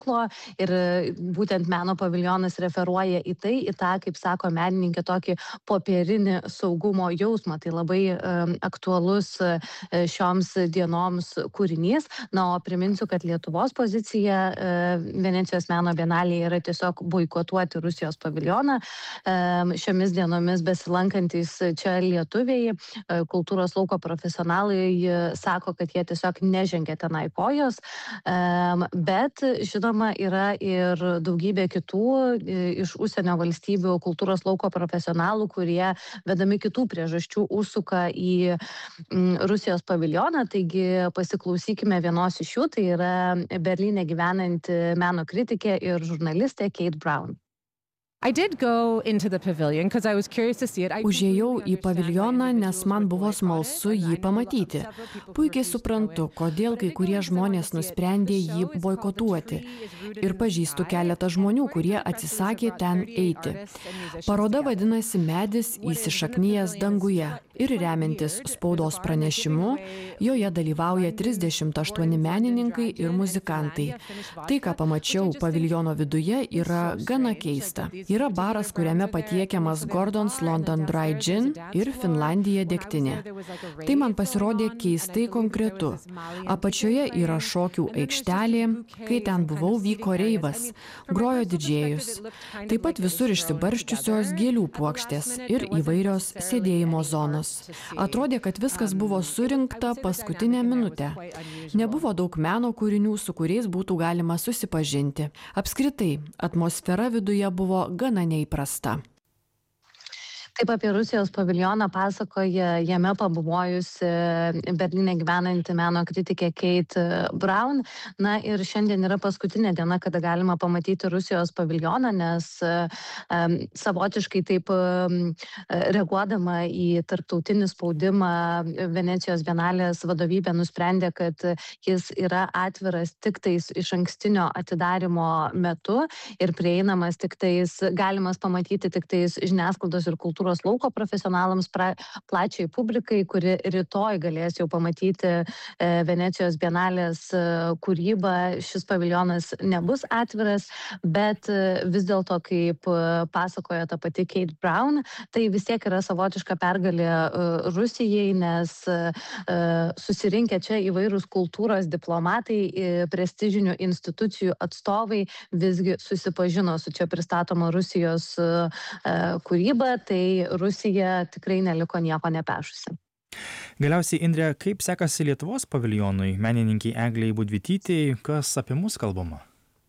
ir būtent meno paviljonas referuoja į tai, į tą, kaip sako menininkė, tokį popierinį saugumo jausmą. Tai labai aktualus šioms dienoms kūrinys. Na, o priminsiu, kad Lietuvos pozicija Venecijos meno bienalėje yra tiesiog boikotuoti Rusijos paviljoną. Šiomis dienomis besilankantis čia lietuviai, kultūros lauko profesionalai sako, kad jie tiesiog nežengia tenai kojos, bet žinoma yra ir daugybė kitų iš užsienio valstybių kultūros lauko profesionalų, kurie vedami kitų priežasčių užsuka į Rusijos paviljoną. Taigi pasiklausykime vienos iš jų, tai yra Berlyne gyvenanti meno kritikė ir žurnalistė Kate Brown. Užėjau į paviljoną, nes man buvo smalsu jį pamatyti. Puikiai suprantu, kodėl kai kurie žmonės nusprendė jį boikotuoti. Ir pažįstu keletą žmonių, kurie atsisakė ten eiti. Paroda vadinasi Medis įsišaknyjęs danguje. Ir remiantis spaudos pranešimu, joje dalyvauja 38 menininkai ir muzikantai. Tai, ką pamačiau paviljono viduje, yra gana keista. Yra baras, kuriame patiekiamas Gordon's London Dry Gin ir Finlandija degtinė. Tai man pasirodė keistai konkretu. Apačioje yra šokių aikštelė, kai ten buvau vyko reivas, grojo didžėjus. Taip pat visur išsibarščiusios gėlių puokštės ir įvairios sėdėjimo zonos. Atrodė, kad viskas buvo surinkta paskutinę minutę. Nebuvo daug meno kūrinių, su kuriais būtų galima susipažinti. Apskritai, atmosfera viduje buvo gana neįprasta. Taip apie Rusijos paviljoną pasakoja jame pabuvojusi Berlyne gyvenanti meno kritikė Kate Brown. Na ir šiandien yra paskutinė diena, kada galima pamatyti Rusijos paviljoną, nes savotiškai taip reaguodama į tarptautinį spaudimą Venecijos bienalės vadovybė nusprendė, kad jis yra atviras tik tais išankstinio atidarymo metu ir prieinamas tik tais, galimas pamatyti tik tais žiniasklaidos ir kultūros lauko profesionalams, plačiai publikai, kuri rytoj galės jau pamatyti Venecijos bienalės kūrybą. Šis paviljonas nebus atviras, bet vis dėlto, kaip pasakoja ta pati Kate Brown, tai vis tiek yra savotiška pergalė Rusijai, nes susirinkę čia įvairūs kultūros diplomatai, prestižinių institucijų atstovai visgi susipažino su čia pristatoma Rusijos kūryba, tai Rusija tikrai neliko nieko nepešusi. Galiausiai, Indrė, kaip sekasi Lietuvos paviljonui, menininkiai Eglei Budvytytei, kas apie mus kalbama?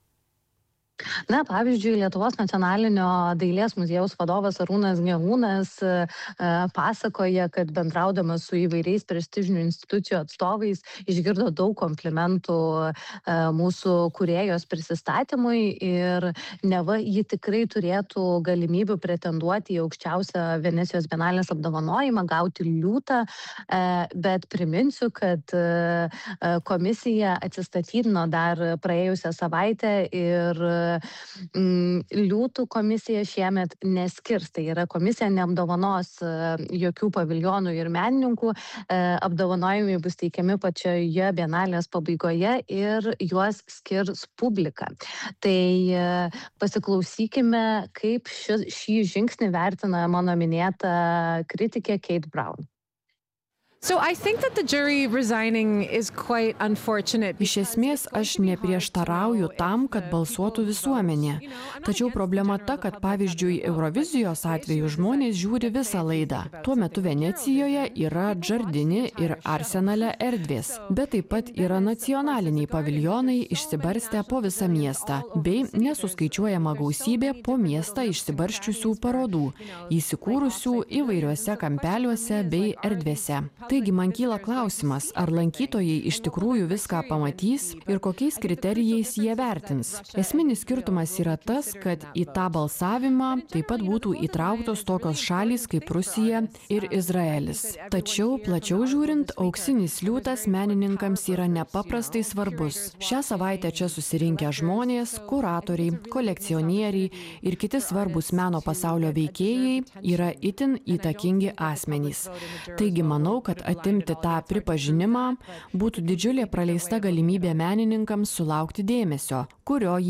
Na, pavyzdžiui, Lietuvos nacionalinio dailės muziejaus vadovas Arūnas Gelūnas pasakoja, kad bendraudamas su įvairiais prestižinių institucijų atstovais išgirdo daug komplimentų mūsų kūrėjos prisistatymui ir neva ji tikrai turėtų galimybių pretenduoti į aukščiausią Venecijos bienalės apdovanojimą, gauti liūtą, bet priminsiu, kad komisija atsistatydino dar praėjusią savaitę ir liūtų komisija šiemet neskirs. Tai yra, komisija neapdovanos jokių paviljonų ir menininkų, apdovanojimai bus teikiami pačioje bienalės pabaigoje ir juos skirs publika. Tai pasiklausykime, kaip šį žingsnį vertina mano minėta kritikė Kate Brown. Iš esmės, aš neprieštarauju tam, kad balsuotų visuomenė. Tačiau problema ta, kad pavyzdžiui Eurovizijos atveju žmonės žiūri visą laidą. Tuo metu Venecijoje yra Džardini ir Arsenale erdvės, bet taip pat yra nacionaliniai paviljonai išsibarstę po visą miestą, bei nesuskaičiuojama gausybė po miestą išsibarsčiusių parodų, įsikūrusių įvairiuose kampeliuose bei erdvėse. Taigi man kyla klausimas, ar lankytojai iš tikrųjų viską pamatys ir kokiais kriterijais jie vertins. Esminis skirtumas yra tas, kad į tą balsavimą taip pat būtų įtrauktos tokios šalys kaip Rusija ir Izraelis. Tačiau, plačiau žiūrint, auksinis liūtas menininkams yra nepaprastai svarbus. Šią savaitę čia susirinkę žmonės, kuratoriai, kolekcionieriai ir kiti svarbus meno pasaulio veikėjai yra itin įtakingi asmenys. Taigi manau, kad atimti tą pripažinimą būtų didžiulė praleista galimybė menininkams sulaukti dėmesio, kurio